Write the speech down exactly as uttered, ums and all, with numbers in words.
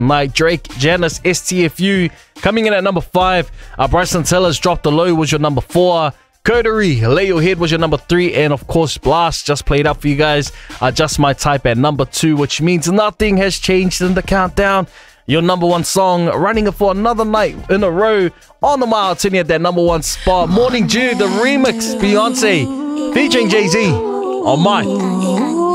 like Drake, Janice, S T F U. Coming in at number five, uh, Bryson Tillers, Drop the Low was your number four. Coterie, Lay Your Head was your number three. And of course, Blast just played up for you guys. Uh, Just My Type at number two, which means nothing has changed in the countdown. Your number one song, running it for another night in a row on the mile, sitting at that number one spot. Morning Dew, the remix, Beyonce, featuring Jay-Z on Mike.